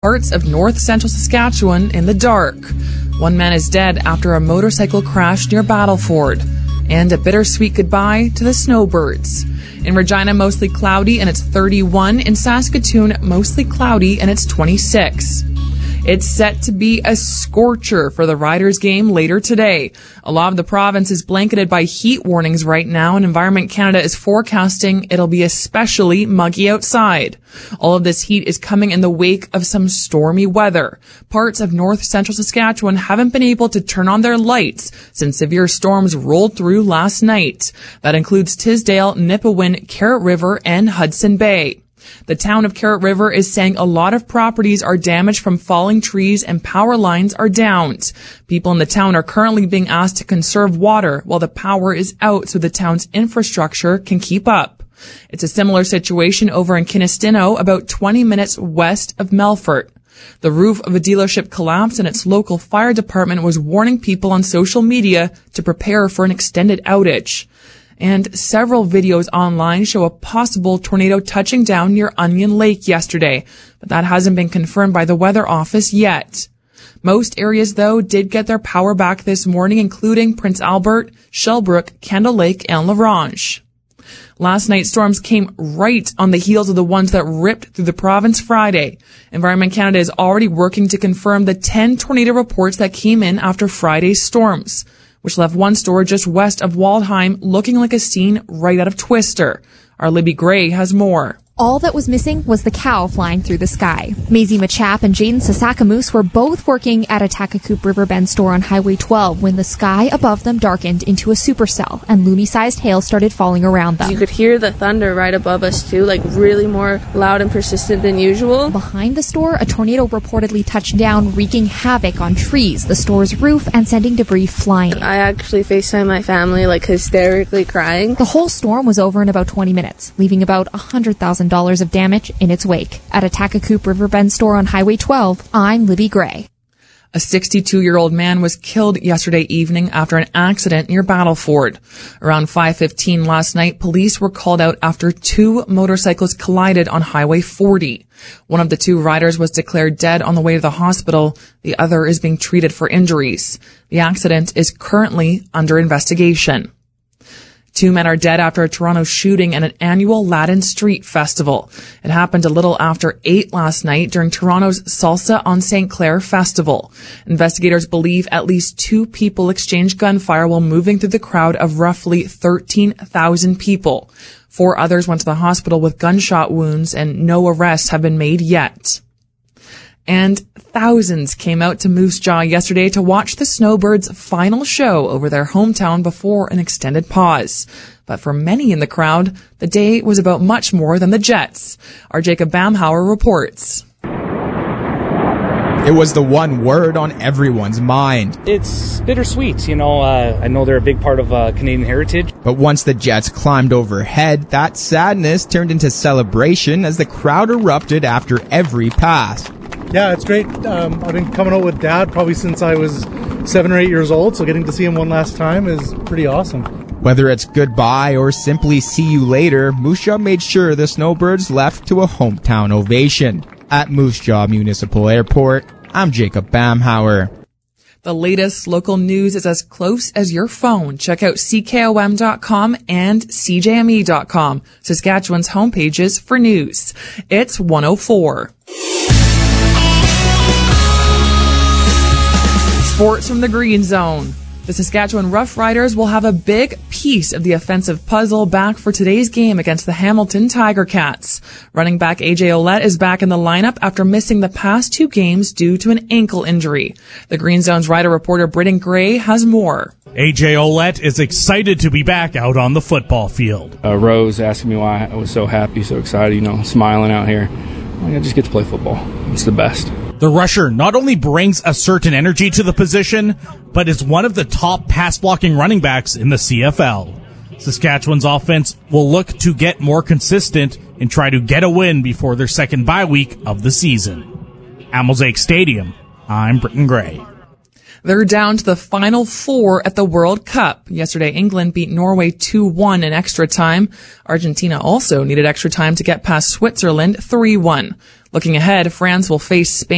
parts of north central Saskatchewan in the dark. One man is dead after a motorcycle crash near Battleford. And a bittersweet goodbye to the snowbirds. In Regina, mostly cloudy and it's 31. In Saskatoon, mostly cloudy and it's 26. It's set to be a scorcher for the Riders game later today. A lot of the province is blanketed by heat warnings right now, and Environment Canada is forecasting it'll be especially muggy outside. All of this heat is coming in the wake of some stormy weather. Parts of north central Saskatchewan haven't been able to turn on their lights since severe storms rolled through last night. That includes Tisdale, Nipawin, Carrot River, and Hudson Bay. The town of Carrot River is saying a lot of properties are damaged from falling trees and power lines are downed. People in the town are currently being asked to conserve water while the power is out so the town's infrastructure can keep up. It's a similar situation over in Kinistino, about 20 minutes west of Melfort. The roof of a dealership collapsed and its local fire department was warning people on social media to prepare for an extended outage. And several videos online show a possible tornado touching down near Onion Lake yesterday, but that hasn't been confirmed by the Weather Office yet. Most areas, though, did get their power back this morning, including Prince Albert, Shellbrook, Candle Lake, and La Ronge. Last night's storms came right on the heels of the ones that ripped through the province Friday. Environment Canada is already working to confirm the 10 tornado reports that came in after Friday's storms, which left one store just west of Waldheim looking like a scene right out of Twister. Our Libby Gray has more. All that was missing was the cow flying through the sky. Maisie Machap and Jaden Sasakamoose were both working at a Takakoop Riverbend store on Highway 12 when the sky above them darkened into a supercell and loony-sized hail started falling around them. You could hear the thunder right above us too, like really more loud and persistent than usual. Behind the store, a tornado reportedly touched down, wreaking havoc on trees, the store's roof, and sending debris flying. I actually FaceTimed my family, like hysterically crying. The whole storm was over in about 20 minutes, leaving about $100,000 of damage in its wake. At a Takakoop Riverbend store on Highway 12, I'm Libby Gray. A 62-year-old man was killed yesterday evening after an accident near Battleford. Around 5:15 last night, police were called out after two motorcycles collided on Highway 40. One of the two riders was declared dead on the way to the hospital. The other is being treated for injuries. The accident is currently under investigation. Two men are dead after a Toronto shooting at an annual Latin Street Festival. It happened a little after 8 last night during Toronto's Salsa on St. Clair Festival. Investigators believe at least 2 people exchanged gunfire while moving through the crowd of roughly 13,000 people. 4 others went to the hospital with gunshot wounds and no arrests have been made yet. And thousands came out to Moose Jaw yesterday to watch the Snowbirds' final show over their hometown before an extended pause. But for many in the crowd, the day was about much more than the Jets. Our Jacob Bamhauer reports. It was the one word on everyone's mind. It's bittersweet, I know they're a big part of Canadian heritage. But once the Jets climbed overhead, that sadness turned into celebration as the crowd erupted after every pass. Yeah, it's great. I've been coming out with Dad probably since I was 7 or 8 years old, so getting to see him one last time is pretty awesome. Whether it's goodbye or simply see you later, Moose Jaw made sure the Snowbirds left to a hometown ovation. At Moose Jaw Municipal Airport, I'm Jacob Bamhauer. The latest local news is as close as your phone. Check out CKOM.com and CJME.com, Saskatchewan's homepages for news. It's 104. Sports from the Green Zone. The Saskatchewan Roughriders will have a big piece of the offensive puzzle back for today's game against the Hamilton Tiger Cats. Running back AJ Ouellette is back in the lineup after missing the past 2 games due to an ankle injury. The Green Zone's rider reporter Britton Gray has more. AJ Ouellette is excited to be back out on the football field. Rose asking me why I was so happy, so excited, smiling out here. I just get to play football. It's the best. The rusher not only brings a certain energy to the position, but is one of the top pass-blocking running backs in the CFL. Saskatchewan's offense will look to get more consistent and try to get a win before their second bye week of the season. At Mosaic Stadium, I'm Britton Gray. They're down to the final 4 at the World Cup. Yesterday, England beat Norway 2-1 in extra time. Argentina also needed extra time to get past Switzerland 3-1. Looking ahead, France will face Spain